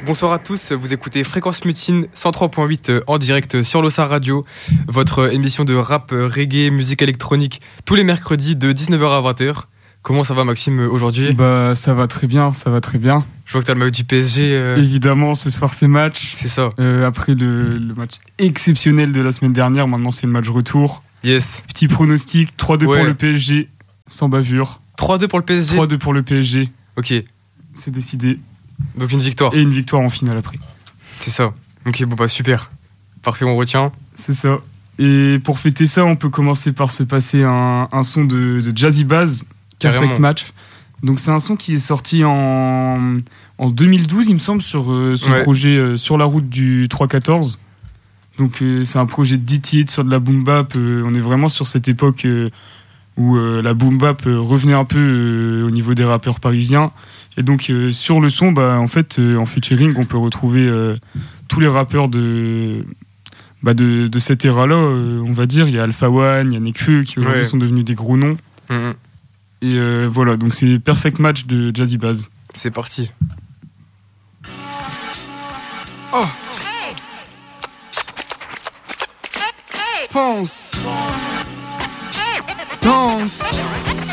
Bonsoir à tous, vous écoutez Fréquence Mutine 103.8 en direct sur l'Ossa Radio, votre émission de rap, reggae, musique électronique, tous les mercredis de 19h à 20h. Comment ça va Maxime aujourd'hui ? Bah ça va très bien, ça va très bien. Je vois que t'as le maillot du PSG. Évidemment, ce soir c'est match. C'est ça. Après le match exceptionnel de la semaine dernière, maintenant c'est le match retour. Yes. Petit pronostic, 3-2 pour le PSG, sans bavure. 3-2 pour le PSG ? 3-2 pour le PSG. Ok. C'est décidé. Donc une victoire. Et une victoire en finale après. C'est ça. Ok, bon bah super. Parfait, on retient. C'est ça. Et pour fêter ça, on peut commencer par se passer un son de Jazzy Bass, Perfect Match. Donc c'est un son qui est sorti en 2012, il me semble, sur son projet Sur la route du 314. Donc c'est un projet de 10 titres sur de la boom bap. On est vraiment sur cette époque où la boom bap revenait un peu au niveau des rappeurs parisiens. Et donc sur le son, en fait, en featuring, on peut retrouver tous les rappeurs de cette ère-là, on va dire. Il y a Alpha One, il y a Nekfeu qui aujourd'hui sont devenus des gros noms. Mm-hmm. Et voilà, donc c'est Perfect Match de Jazzy Bass. C'est parti. Oh. Pense. Danse.